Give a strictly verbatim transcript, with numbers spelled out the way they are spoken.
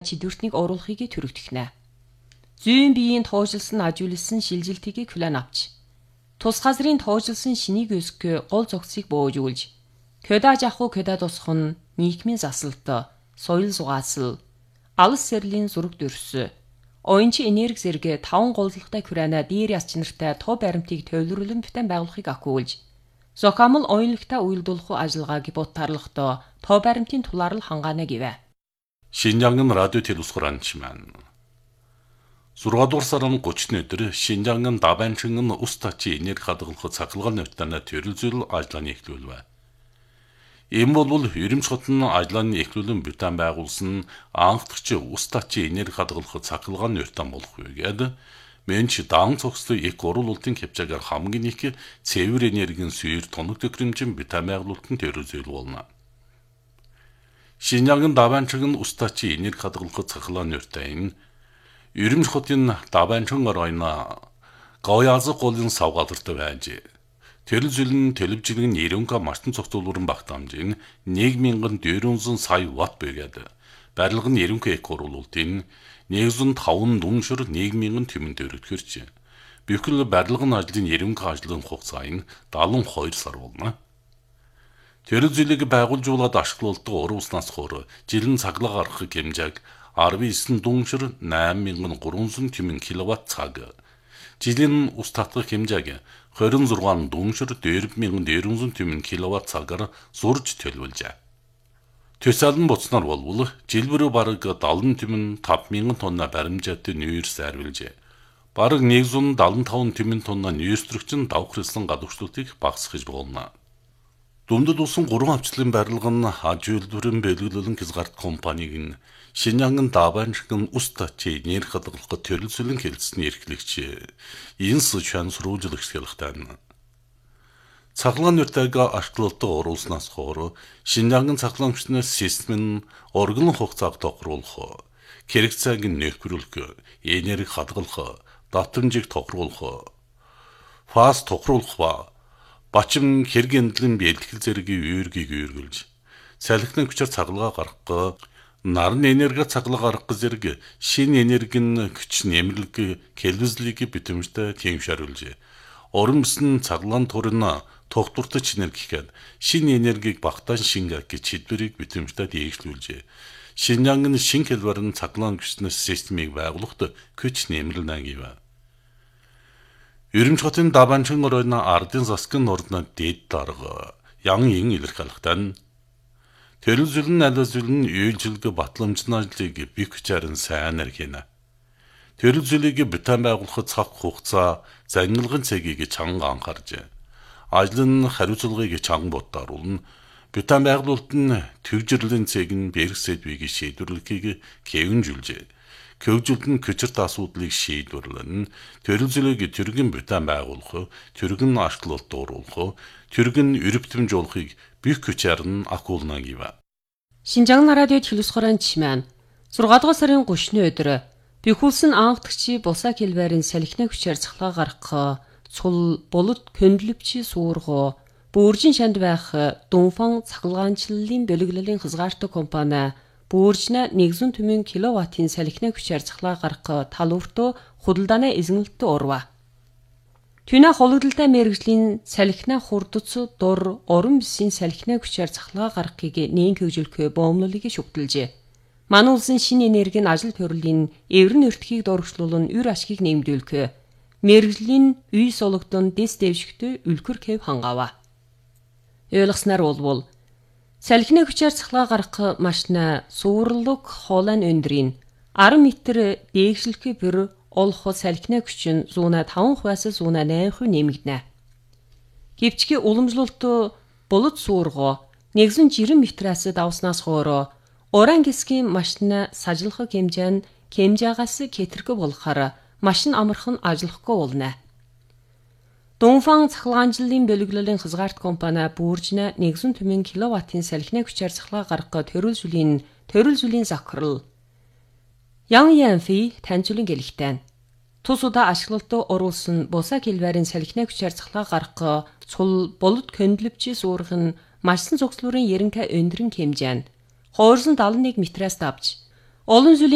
чидвэртнийг оруулахыг төрөгдөхнэ. Зүйн биеийн тоожлсон ажуулсан шилжилтийг хүлээн авч, тус газрын тоожлсон шинийг өсгөх гол зохицыг бөөж өгүүлж, көдаж аху көдад усах нь нийгмийн засалт, соёл зугаасал, алс сэрлийн зураг дөрс, оюунчин энерги зэрэг таван голдлоготой хүрээна дээр яс чинартай тоо баримтыг төвлөрүүлэн бүтэн байгуулахыг акуулж, зохиомл оюунлагтай уялдуулах ажиллагааг ботарлахдоо тоо баримтын тулаарл хангаана гэвэ. Шинжаангын радио телевизхоранчман. зургаадугаар сарын гуравны өдөр Шинжаангын Дабанчингын ус тачи энерги хадгалах цахилгаан нөтөний төрөлзөл ажиллагааны эхлүүлвэ. Ийм бол Ирэмч хотын ажиллагааны эхлүүлэн бүтээн байгуулсан анхдагч ус тачи энерги хадгалах цахилгаан нөтөн болох үгээд Мэнч даун цогцлоо их оруулалтын хэмжээгээр хамгийн их цэвэр энергийн сүйр тоног төхөөрөмжийн бүтээн байгуулалтын төрөлзөл болно. Шинжаангын Дабанчингын ус тачи энерги хадгалах цахилгаан нөтөн Ирэмч хотын Дабанчин оройно гоёазг голын савгаалартай байж Төрөлзөл нь төлөвжлэг нь Ирэмка мартан цогцолуурын багтаамжийн нэг мянган дөрвөн зуун сая ватт бэгээд барилга нь Ирэмка эк оруулалтын нэг зуун таван дүншөр нэг мянган тэмэн төрөлдгөрч. Бүхэл барилга нь ажлын Ирэмка ажлын хугацаа нь дагалан хоёр сар болно. Төрөлзөлийг байгуулжуулаад ашиглуулдаг уруулснаас хойш жилийн цаглаа гаргах хэмжээг арван девять дүншөр восемь мянган гурван зуун тэмэн киловатт цаг. Жилийн ус татгах хэмжээг двадцать шесть дүншөр четыре мянган четыре зуун тэмэн киловатт цагаар зурж төлөвлөжээ. Төсөөлн буцнаар болвол жилбэр бараг семьдесят тэмэн пять мянган тонна баримжаатай нүүрс арвилжээ. Бараг нэг зуун седьмдесят пять тэмэн тонна нүүрстрэгчин давхрсан гадагшлуудыг багасгах болно. Дундад усан гурван авчлалын барилга нь хажуулбарын бэлгэлэн хязгаарт компаниг нь Шинжаангын Дабанчингын ус тачи энерги хадгалах төрөлзөлн хэлцсэний эрхлэгч Инс Чан сурвалжлагч хэлэхтэн. Цахилгаан нөтөг ашиглалтад оруулснаас хойш Шинжаангын цахилгаан хүчний систем нь оргилон хугацааг тохируулах, хэрэгцээг нөхрүүлэх, энерги хадгалах, давтамжийг тохируулах, фаз тохируулах ба бачим хэргийн эндлэн бэлтгэл зэргийн үүргийг үүргэлж, салхины хүчээр цахилгаа гаргах, нарны энерги цахилгаа гаргах зэрэг шинэ энергийн хүч нэмэрлэг келвизлийг битэмжтэй тэмшээруулж, уран бүсн цахилгаан турна тогтвортой энерги гэхэд шинэ энергийг багтаан шингэх гэж хэлбэрийг битэмжтэй дэвшлүүлж, Шинжаангын шин хэлбэрийн цахилгаан хүчний системийг байгуулахад хүч нэмэрлэнэ гэв. Ирэмч хотын Дабанчин оройно ардын засгийн ордно дэд дарга ян ин илэрхийлэхтэн төрөлзөл нь ализул нь үйлчилгээ батламжны ажлыг бих хүчээр сайн эрхийнэ. Төрөлзөлийг бүтээн байгуулахад цаг хугацаа, загналгын цэгийг чанга анхаарж, ажил нь хариуцлагыг чанга бодооруулна. Бүтээн байгуулалт нь төвжирлийн цэг нь бэрхсэдвийг шийдвэрлэхийг хэвэнжүүлж, Көвжүүлэн көчөрт асуудлыг шийдвэрлэн, төрөлзөлийг түргэн бүтээн байгуулах, түргэн ашиглалт оруулах, түргэн өрөвтөмж олохыг бих хүчээр нь акуулна гэв. Шинжаангын радио телевизхоранчман зургаан дугаар сарын гуравны өдөр бихүүлсэн анхдагчи булсаа хэлбэрийн салхины хүчээр цахилгаан гаргах, цул булд көндлөвчи суургоо, бүржин шанд байх Дунфан цахилгаанчлалын бэлэглэлийн хязгаартай компани Бүржнэ нэг зуун тэмэн киловаттын салхины хүчээр цахилгаан гаргах талууртөө худалдааны эзэмлэлтөд урва. Түнэ хологдолтой мэрэгжлийн салхины хурдц дур орон бүсийн салхины хүчээр цахилгаан гаргахыг нээн хөгжүүлэх боомлолыг шүгтэлжээ. Манай улсын шинэ энергийн ажил төрлийн эврэн өртгийг дурагшлуулан үр ашгийг нэмэгдүүлэх, мэрэгжлийн үе сологдон дэс дэвшигтэй үлгэр хэв хангаава. Ойлгосноор болвол салхины хүчээр цахилгаан гаргах машина суурлаг хоолойн өндрийн десять метр дээгшлэхээ бүр олох салхины хүч нь зуун таван хувиас зуун восемь хувь нэмэгдэнэ. Гэвч уламжлалт булд суургоо нэг зуун жирэмэн метраас давснаас хойш уран гисгийн машина сажлах хэмжээ нь хэмжээгээс хэтэрхэг болохоор машин амархан ажиллахгүй болно. Дунфан цахилгаанчлалын бэлэглэлийн хязгаарт компани Бүржнэ нэг зуун тэмэн киловаттын салхины хүчээр цахилгаан гаргах төрөлзөлийн төрөлзөлийн захирал Ян Янфи таньцуулан гэлэхтэн. Тус удаа ашиглалтад оруулсан бусаа хэлбэрийн салхины хүчээр цахилгаан гаргах цул болд көндлөвчи суурах нь машин цогцлуурын ерөнхий өндрөн хэмжээ нь two hundred seventy-one метраас давж олон